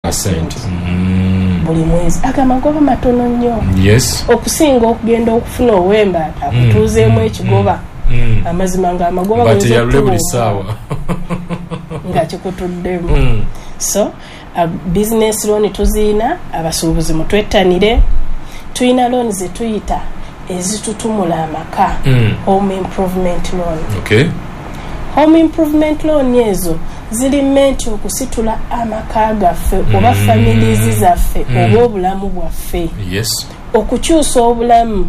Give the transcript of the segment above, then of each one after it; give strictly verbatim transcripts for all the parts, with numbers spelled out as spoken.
percent mm. buli mwezi agamagoba matono nnyo yes okusinga okugenda okufuna owemba akutuuzeemu ekigoba mm. amazima nga amagoba bati yalule buli saawa nga kikutuddemu mm. so a business loan tuziina abasuubuzi mutwettanire tuyina loan ze tuyita ezitutumula amaka mm. home improvement loan. Okay. Home improvement loan ezo ziri menti okusitula amaka gaffe mm. oba families zaffe mm. oba obulamu bwaffe. Yes. Okukyusa obulamu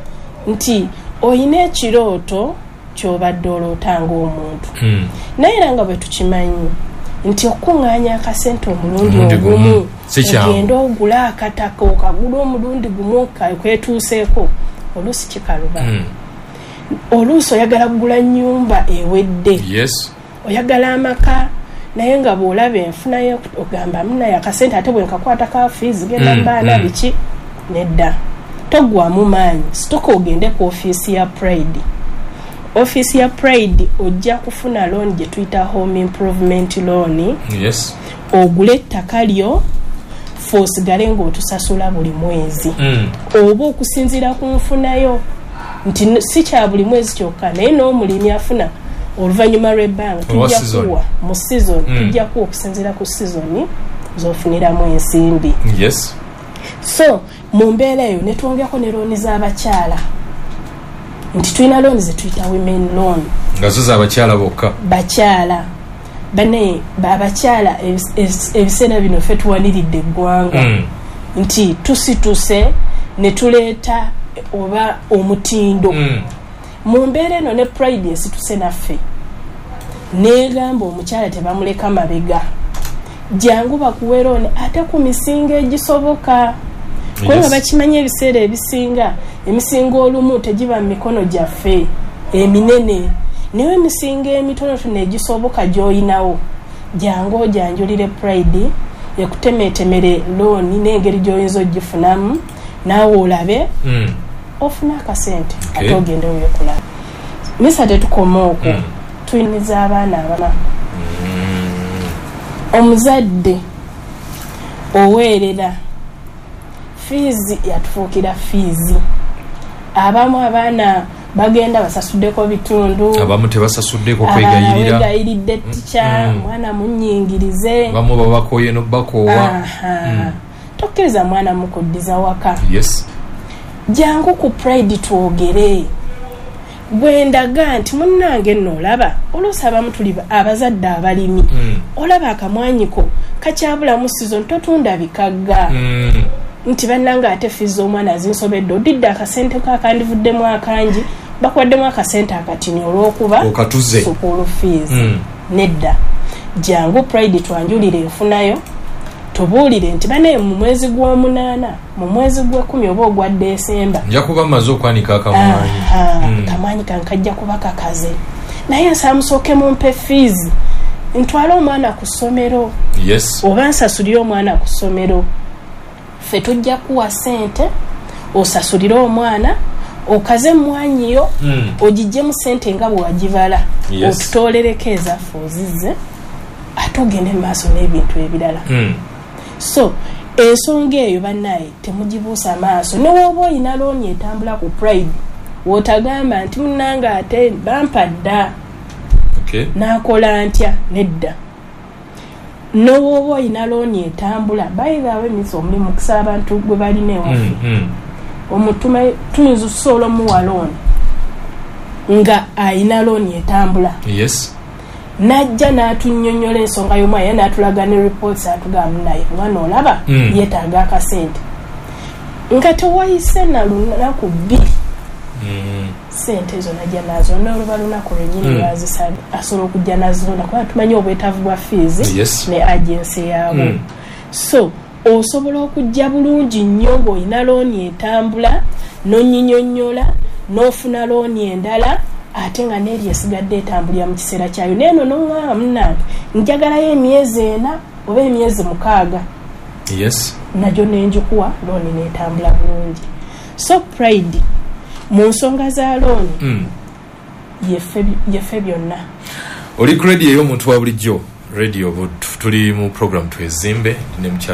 nti oyina ekirooto ky'obadde olootanga omuntu mm. naye era nga bwe tukimanyi nti okuŋŋaanya akasente omulundi ogumu ogenda ogula akataka okagula omulundi gumu kwetuuseeko oluusi kikaluba mm. oluusi oyagala kugula nnyumba ewedde yes. oyagala amaka naye nga bw'olaba enfuna ye ogamba munaye akasente ate bwe nkakwata ka fees genda mm. mbaana biki nedda togwamu maanyi sitoka ogende ku ofiisi ya Pride. Office ya Pride ojja kufuna loan gye tuyita home improvement loan. Yes. Ogule ettaka lyo foosigale ng'otusasula buli mwezi mm. oba okusinziira ku nfunayo nti si kya buli mwezi kyokka naye n'omulimi afuna oluvannyuma lw'ebbanga tujja kuwa mu season mm. tujja kuwa okusinziira ku season z'ofuniramu ensimbi. Yes. So mu mbeera eyo ne twongerako ne looni z'abakyala nti tulina looni ze tuyita women loan nga zo z'abakyala bokka bakyala bane babakyala ebiseera bino ffe tuwaniridde eggwanga mm. nti tusituse ne tuleeta oba omutindo mm. mu mbeera eno ne Pride esituse naffe neegamba omukyala tebamuleka mabega jangu bakuwe looni ate ku misingo egisoboka kubanga yes. bakimanyi ebiseera ebisinga emisingo olumu tegiba mu mikono gyaffe eminene naye emisingo emitono negisoboka gy'oyinawo jangu ojanjulire Pride ekutemeetemere looni n'engeri gy'oyinza ogifunamu naawe olabe mm. ofuna akasente okay. ate ogende oyokulaba misa tetukoma okwo mm. tuyiniza abaana abama mm. omuzadde oweerera fees yatufuukira fees abamu abaana bagenda basasuddeko bitundu abamu tebasasuddeko kwegayirira abayiridde tica mm. mwana munnyingirize bamu babakoye n'obakoowa mm. tokkiriza mwana mukuddiza waka yes. jangu ku Pride twogere bwendaga nti munnange nno olaba oluusi abamu tuli abazadde abalimi mm. olaba akamwanyiko kakyabulamu season totunda bikagga mm. nti bannanga ate fees omwana azinsobedde odidde akasente kakandivuddemu akangi bakwaddemu akasente akatini olw'okuba okatuze school fees mm. nedda jangu Pride twanjulire enfunayo tubuulire nti bane mu mwezi gw'omunaana mu mwezi gw'ekumi oba ogwa Desemba nja kuba maze okwanika akamwanyi mm. kamwanyi kankajja kuba kakaze naye nsamusooke mumpe fees ntwala omwana ku ssomero yes. oba nsasulire omwana ku ssomero ffe tujja kuwa sente osasulire omwana okaze mwanyiyo mm. ogijjemu sente nga bwe wagibala yes. otutoolereko ezaffe ozizze ate ogende mu maaso n'ebintu ebirala mm. so ensonga eyo bannaye temugibuusa maaso ne wooba oyina looni etambula ku Pride wootagamba nti munnanga ate bampa dda okay. n'akola ntya nedda n'owooba oyina looni etambula bayirawo emisa omulimu kisa abantu gwe balina ewaffe mm, mm. omutuma tuyinza okusobola omuwa looni nga ayina looni etambula yes. najja n'atunnyonnyola ensonga y'omwana n'atulaga ne reports atugamba naye mwana olaba mm. yeetaaga akasente nga tewayise na lunaku bbiri mm. sente ezo najja nazo n'oluba lunaku lwennyini lwazisabye mm. asobola okujja nazirunda kuba tumanyi obwetaavu bwa fees yes. ne agency yaabwe mm. so osobola okujja bulungi nnyo ng'olina looni etambula n'onnyinyonnyola n'ofuna looni endala ate nga n'eri esigadde etambulira mu kiseera kyayo neeno n'oŋŋamba munnange njagalayo emyezi ena oba emyezi mukaaga yes. najyo nenjikuwa looni n'etambula bulungi so Pride mu nsonga za looni mm. yeffe byonna oli ku radio ey'omuntu wa bulijjo radio tuli mu program twezimbe ne